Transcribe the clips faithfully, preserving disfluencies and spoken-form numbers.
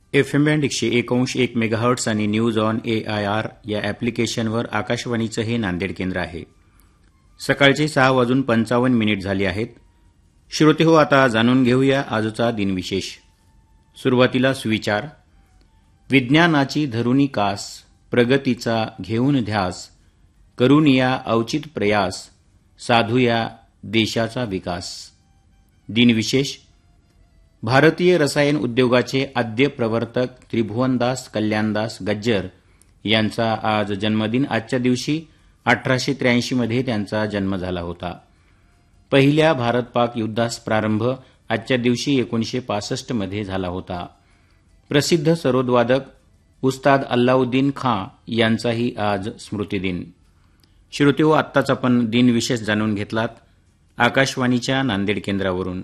F M band एकशे एक अंश एक मेगाहर्ट्स आणि news on A I R या ॲप्लिकेशनवर आकाशवाणीचं हे नांदेड केंद्र आहे. सकाळचे सहा वाजून पंचावन्न मिनिट झाले आहेत. श्रोते हो, आता जाणून घेऊया आजचा दिनविशेष. सुरुवातीला सुविचार. विज्ञानाची धरुनी कास, प्रगतीचा घेऊन ध्यास, करून या अवचित प्रयास, साधूया देशाचा विकास. दिनविशेष. भारतीय रसायन उद्योगाचे आद्य प्रवर्तक त्रिभुवनदास कल्याणदास गज्जर यांचा आज जन्मदिन. आजच्या दिवशी अठराशे त्र्याऐंशी मध्ये त्यांचा जन्म झाला होता. पहिल्या भारत पाक युद्धास प्रारंभ आजच्या दिवशी एकोणीशे पासष्ट मध्ये झाला होता. प्रसिद्ध सरोदवादक उस्ताद अल्लाउद्दीन खां यांचाही आज स्मृतिदिन. श्रोतेहो, आत्ताच आपण दिनविशेष जाणून घेतलात आकाशवाणीच्या नांदेड केंद्रावरून.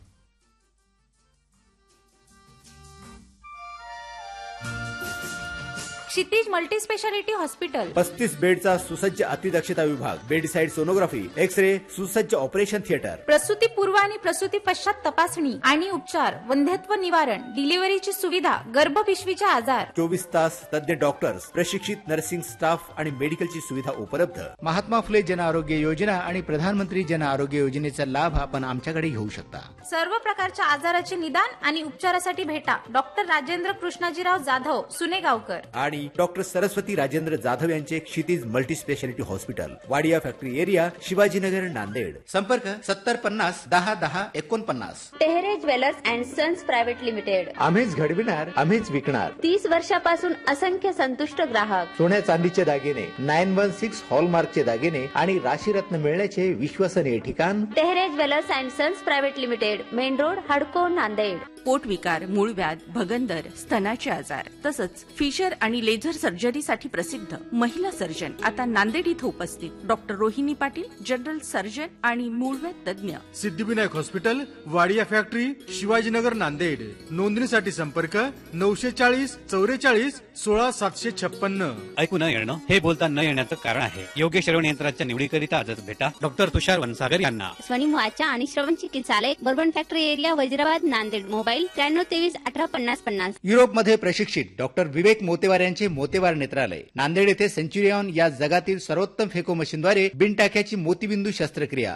क्षितिज मल्टी स्पेशालिटी हॉस्पिटल. पस्तीस बेडचा सुसज्ज अतिदक्षता विभाग, बेडसाइड सोनोग्राफी, एक्स रे, सुसज्ज ऑपरेशन थिएटर, प्रसूती पूर्व आणि प्रसूती पश्चात तपासणी आणि उपचार, वंध्यत्व निवारण, डिलिव्हरीची सुविधा, गर्भपिशवीचे आजार, चोवीस तास तज्ञ डॉक्टर्स, प्रशिक्षित नर्सिंग स्टाफ आणि मेडिकलची सुविधा उपलब्ध. महात्मा फुले जन आरोग्य योजना आणि प्रधानमंत्री जन आरोग्य योजनेचा लाभ आपण आमच्याकडे घेऊ शकता. सर्व प्रकारच्या आजाराचे निदान आणि उपचारासाठी भेटा डॉक्टर राजेंद्र कृष्णाजीराव जाधव सुनेगावकर आणि डॉक्टर सरस्वती राजेंद्र जाधव यांचे क्षितिज multi speciality hospital, Wadia factory area, Shivajinagar, Nanded. संपर्क सत्तर पन्नास दहा दहा एकोणपन्नास. Tehre jewellers and sons private limited. आम्हीच घडविणार, आम्हीच विकणार. तीस वर्षापासून असंख्य संतुष्ट ग्राहक. सोन्या चांदीचे दागिने, नाईन वन सिक्स हॉलमार्कचे दागिने आणि राशीरत्न मिळण्याचे विश्वसनीय ठिकाण Tehre jewellers and sons private limited, main road, हडको, नांदेड. पोटविकार, मूळव्याध, भगंदर, स्तनाचे आजार तसंच फिशर आणि लेझर सर्जरीसाठी प्रसिद्ध महिला सर्जन आता नांदेड इथं उपस्थित. Doctor Rohini Patil, general surgeon आणि मूळव्याध तज्ञ. Siddhivinayak hospital, Wadia factory, Shivajinagar, Nanded. नोंदणीसाठी संपर्क नऊशे चाळीस चौवेचाळीस सोळा सातशे छप्पन्न. ऐकू न येणं हे बोलता न येण्याचं कारण आहे. योग्य श्रवण यंत्राच्या निवडीकरिता आजच भेटा डॉक्टर तुषार वनसागर यांना. स्वनिमुहाच्या आणि श्रवण चिकित्सालय, bourbon factory area, Wazirabad, Nanded. Mobile त्र्याण्णव तेवीस अठरा पन्नास पन्नास. युरोपमध्ये प्रशिक्षित डॉक्टर विवेक मोतेवार यांचे मोतेवार नेत्रालय. नांदेड येथे सेंच्युरियन या जगातील सर्वोत्तम फेको मशीनद्वारे बिनटाक्याची मोतीबिंदू शस्त्रक्रिया.